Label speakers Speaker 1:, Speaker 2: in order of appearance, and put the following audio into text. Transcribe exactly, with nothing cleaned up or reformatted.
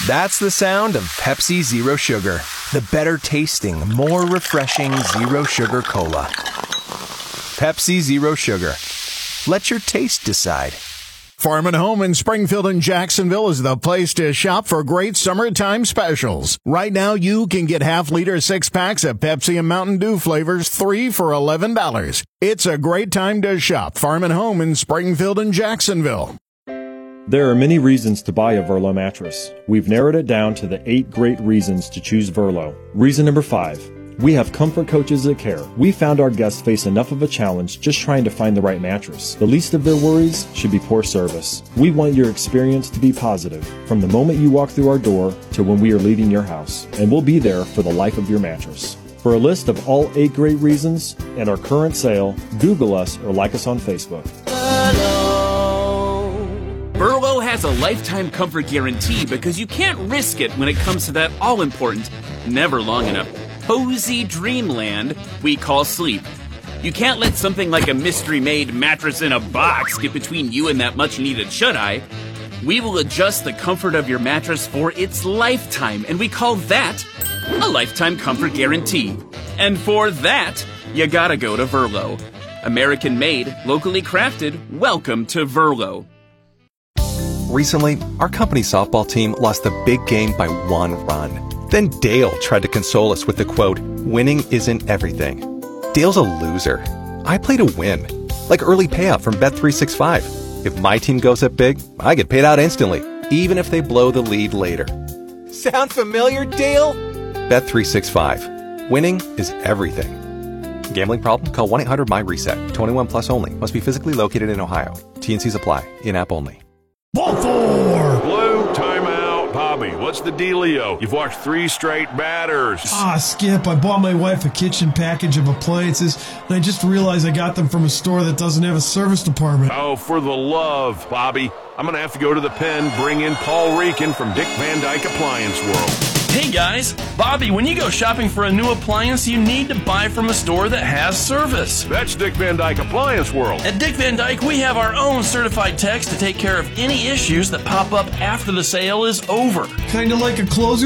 Speaker 1: That's the sound of Pepsi Zero Sugar, the better tasting, more refreshing Zero Sugar Cola. Pepsi Zero Sugar. Let your taste decide.
Speaker 2: Farm and Home in Springfield and Jacksonville is the place to shop for great summertime specials. Right now, you can get half-liter six-packs of Pepsi and Mountain Dew flavors, three for eleven dollars. It's a great time to shop. Farm and Home in Springfield and Jacksonville.
Speaker 3: There are many reasons to buy a Verlo mattress. We've narrowed it down to the eight great reasons to choose Verlo. Reason number five. We have comfort coaches that care. We found our guests face enough of a challenge just trying to find the right mattress. The least of their worries should be poor service. We want your experience to be positive, from the moment you walk through our door to when we are leaving your house. And we'll be there for the life of your mattress. For a list of all eight great reasons and our current sale, Google us or like us on Facebook.
Speaker 4: Verlo has a lifetime comfort guarantee because you can't risk it when it comes to that all-important, never long enough, cozy dreamland we call sleep. You can't let something like a mystery-made mattress in a box get between you and that much-needed shut-eye. We will adjust the comfort of your mattress for its lifetime, and we call that a lifetime comfort guarantee. And for that, you gotta go to Verlo. American-made, locally crafted, welcome to Verlo.
Speaker 1: Recently, our company softball team lost the big game by one run. Then Dale tried to console us with the quote, "Winning isn't everything." Dale's a loser. I play to win. Like early payout from Bet three sixty-five. If my team goes up big, I get paid out instantly, even if they blow the lead later. Sound familiar, Dale? Bet three sixty-five. Winning is everything. Gambling problem? Call one eight hundred M Y reset. twenty-one plus only. Must be physically located in Ohio. T and Cs apply. In-app only.
Speaker 5: Ball four!
Speaker 6: Blue, timeout. Bobby, what's the dealio? You've watched three straight batters.
Speaker 5: Ah, Skip, I bought my wife a kitchen package of appliances, and I just realized I got them from a store that doesn't have a service department.
Speaker 6: Oh, for the love, Bobby. I'm going to have to go to the pen, bring in Paul Reekin from Dick Van Dyke Appliance World.
Speaker 7: Hey guys, Bobby, when you go shopping for a new appliance, you need to buy from a store that has service.
Speaker 6: That's Dick Van Dyke Appliance World.
Speaker 7: At Dick Van Dyke, we have our own certified techs to take care of any issues that pop up after the sale is over.
Speaker 5: Kinda like a closer